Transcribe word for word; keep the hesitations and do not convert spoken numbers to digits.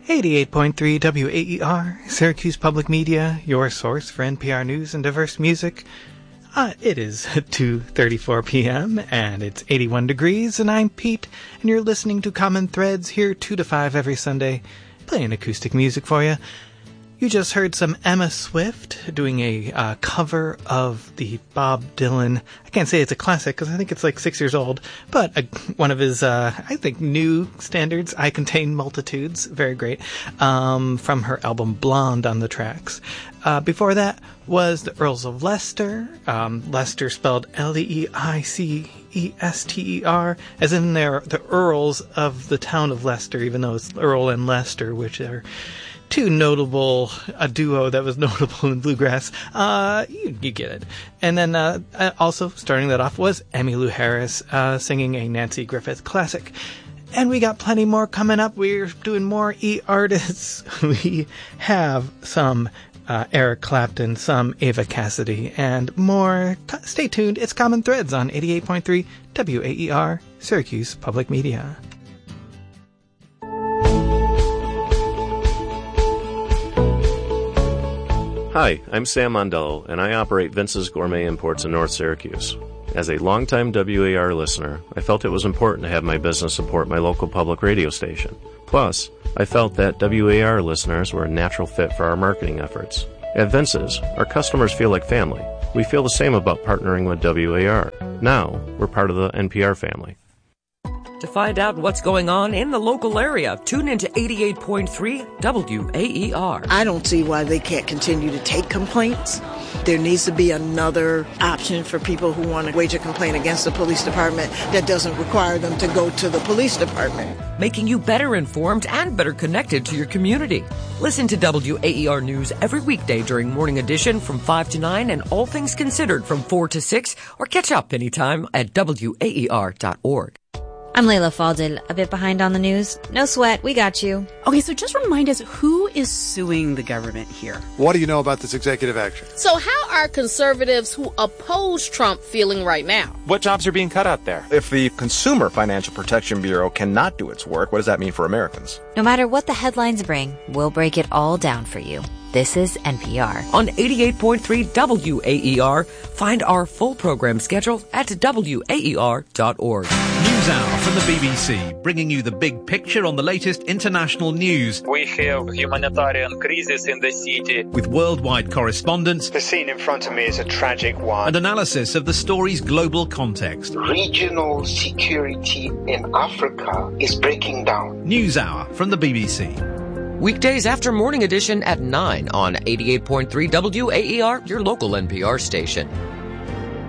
eighty-eight point three W A E R, Syracuse Public Media, your source for N P R news and diverse music. Uh, it is two thirty-four p.m. and it's eighty-one degrees, and I'm Pete, and you're listening to Common Threads here two to five every Sunday, playing acoustic music for you. You just heard some Emma Swift doing a uh, cover of the Bob Dylan. I can't say it's a classic because I think it's like six years old, but a, one of his, uh, I think, new standards, I Contain Multitudes. Very great. Um, from her album Blonde on the Tracks. Uh, before that was the Earls of Leicester. Um, Leicester spelled L E E I C E S T E R, as in they're the Earls of the town of Leicester, even though it's Earl and Leicester, which are too notable, a duo that was notable in bluegrass. Uh, you, you get it. And then uh, also starting that off was Emmylou Harris uh, singing a Nancy Griffith classic. And we got plenty more coming up. We're doing more E-artists. We have some uh, Eric Clapton, some Ava Cassidy, and more. Stay tuned. It's Common Threads on eighty-eight point three W A E R, Syracuse Public Media. Hi, I'm Sam Mondello, and I operate Vince's Gourmet Imports in North Syracuse. As a longtime W A R listener, I felt it was important to have my business support my local public radio station. Plus, I felt that W A R listeners were a natural fit for our marketing efforts. At Vince's, our customers feel like family. We feel the same about partnering with W A R. Now, we're part of the N P R family. To find out what's going on in the local area, tune into eighty-eight point three W A E R. I don't see why they can't continue to take complaints. There needs to be another option for people who want to wage a complaint against the police department that doesn't require them to go to the police department. Making you better informed and better connected to your community. Listen to W A E R News every weekday during Morning Edition from five to nine and All Things Considered from four to six, or catch up anytime at W A E R dot org. I'm Layla Faldil, a bit behind on the news. No sweat, we got you. Okay, so just remind us, who is suing the government here? What do you know about this executive action? So how are conservatives who oppose Trump feeling right now? What jobs are being cut out there? If the Consumer Financial Protection Bureau cannot do its work, what does that mean for Americans? No matter what the headlines bring, we'll break it all down for you. This is N P R. On eighty-eight point three W A E R, find our full program schedule at W A E R dot org. News Hour from the B B C, bringing you the big picture on the latest international news. We have humanitarian crisis in the city. With worldwide correspondents. The scene in front of me is a tragic one. And analysis of the story's global context. Regional security in Africa is breaking down. News Hour from the B B C. Weekdays after Morning Edition at nine on eighty-eight point three W A E R, your local N P R station.